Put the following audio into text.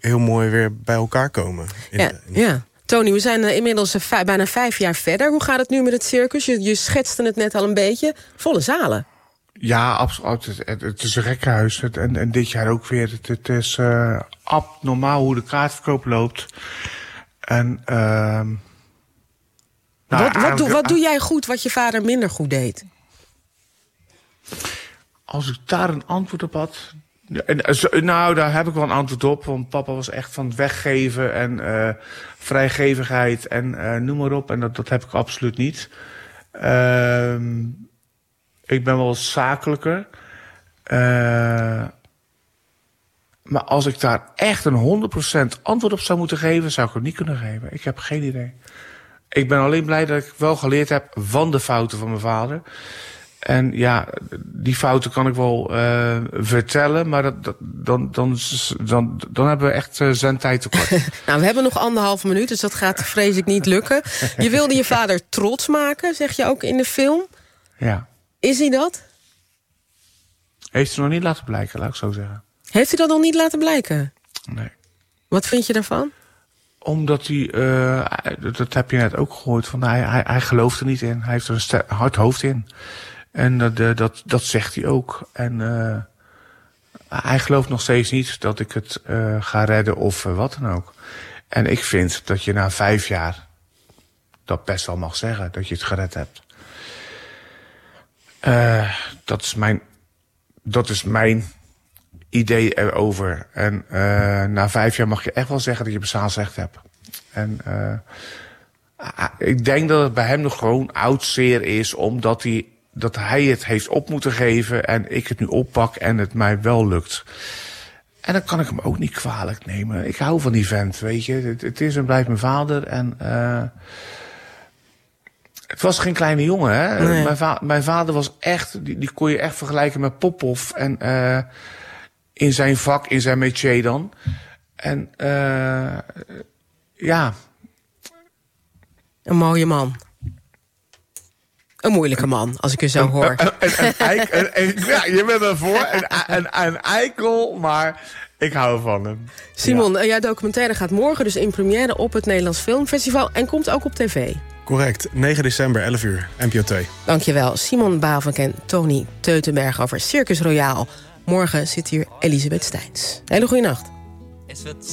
heel mooi weer bij elkaar komen. Ja. Tony, we zijn inmiddels bijna 5 jaar verder. Hoe gaat het nu met het circus? Je schetste het net al een beetje. Volle zalen. Ja, absoluut. Het is een gekkenhuis. En dit jaar ook weer. Het is abnormaal hoe de kaartverkoop loopt. En wat doe jij goed wat je vader minder goed deed? Als ik daar een antwoord op had... daar heb ik wel een antwoord op. Want papa was echt van het weggeven en vrijgevigheid en noem maar op. En dat heb ik absoluut niet. Ik ben wel zakelijker. Maar als ik daar echt een 100% antwoord op zou moeten geven... zou ik het niet kunnen geven. Ik heb geen idee. Ik ben alleen blij dat ik wel geleerd heb van de fouten van mijn vader. En ja, die fouten kan ik wel vertellen... maar dan hebben we echt zendtijd tekort. Nou, we hebben nog 1,5 minuut, dus dat gaat vrees ik niet lukken. Je wilde je vader trots maken, zeg je ook in de film. Ja. Is hij dat? Heeft hij nog niet laten blijken, laat ik zo zeggen. Heeft hij dat nog niet laten blijken? Nee. Wat vind je daarvan? Omdat hij, dat heb je net ook gehoord, van hij gelooft er niet in. Hij heeft er een hard hoofd in. En dat zegt hij ook. En hij gelooft nog steeds niet dat ik het ga redden of wat dan ook. En ik vind dat je na 5 jaar dat best wel mag zeggen, dat je het gered hebt. Dat is mijn idee erover. En na 5 jaar mag je echt wel zeggen dat je bestaansrecht hebt. En ik denk dat het bij hem nog gewoon oud zeer is, omdat hij het heeft op moeten geven en ik het nu oppak en het mij wel lukt. En dan kan ik hem ook niet kwalijk nemen. Ik hou van die vent, weet je. Het is en blijft mijn vader. En het was geen kleine jongen, hè. Nee. Mijn vader was echt, die kon je echt vergelijken met Popov. En in zijn vak, in zijn métier dan. En ja. Een mooie man. Een moeilijke man, als ik je zo hoor. Ja, je bent ervoor. Een eikel, maar ik hou van hem. Simon, jouw documentaire gaat morgen dus in première op het Nederlands Filmfestival en komt ook op tv. Correct, 9 december, 11 uur, NPO 2. Dankjewel, Simon Bavelk en Tony Teutenberg over Circus Royaal. Morgen zit hier Elisabeth Steins. Hele goede nacht.